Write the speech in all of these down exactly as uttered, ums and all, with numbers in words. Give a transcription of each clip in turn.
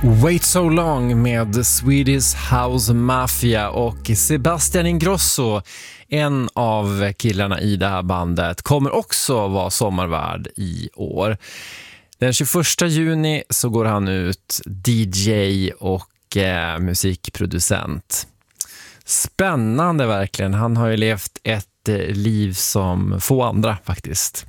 Wait So Long med Swedish House Mafia och Sebastian Ingrosso, en av killarna i det här bandet, kommer också vara sommarvärd i år. Den tjugoförsta juni så går han ut D J och eh, musikproducent. Spännande verkligen. Han har ju levt ett eh, liv som få andra faktiskt.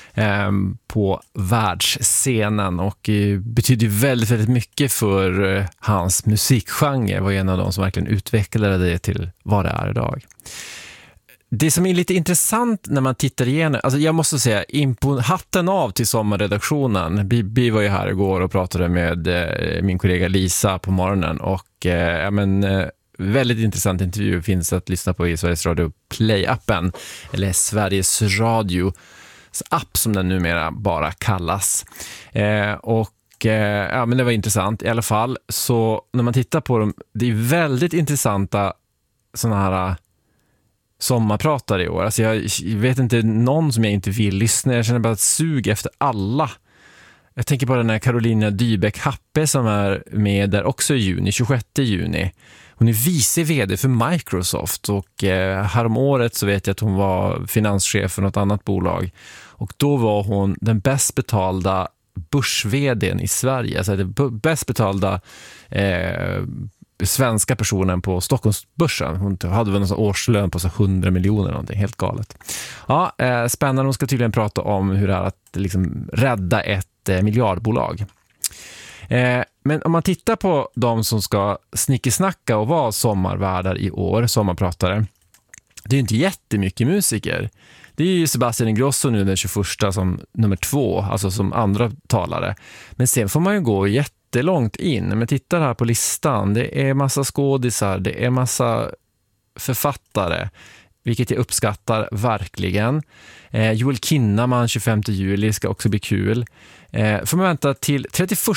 På världsscenen och betyder väldigt, väldigt mycket för hans musikgenre. Var en av de som verkligen utvecklade det till vad det är idag. Det som är lite intressant när man tittar igenom, alltså jag måste säga, impo- hatten av till sommarredaktionen. Vi var ju här igår och pratade med min kollega Lisa på morgonen och ja, men, väldigt intressant intervju finns att lyssna på i Sveriges Radio Play-appen eller Sveriges Radio app som den numera bara kallas. Eh, och eh, ja, men det var intressant i alla fall. Så när man tittar på dem, det är väldigt intressanta såna här sommarpratare i år. Alltså jag vet inte någon som jag inte vill lyssna. Jag känner bara ett sug efter alla. Jag tänker på den här Carolina Dybeck-Happe som är med där också i juni, tjugosjätte juni. Hon är vice vd för Microsoft och eh, häromåret så vet jag att hon var finanschef för något annat bolag. Och då var hon den bäst betalda börs-vdn i Sverige. Alltså den bäst betalda eh, svenska personen på Stockholmsbörsen. Hon hade väl en årslön på så hundra miljoner eller någonting, helt galet. Ja, eh, spännande. Hon ska tydligen prata om hur det är att liksom rädda ett eh, miljardbolag. Eh, men om man tittar på de som ska snickesnacka och vara sommarvärdar i år, sommarpratare, det är inte jättemycket musiker. Det är ju Sebastian Ingrosso nu den tjugoförsta som nummer två, alltså som andra talare. Men sen får man ju gå jättelångt in. Men tittar här på listan, det är massa skådisar, det är massa författare, vilket jag uppskattar verkligen. Eh, Joel Kinnaman tjugofemte juli ska också bli kul. Eh, får man vänta till trettioförsta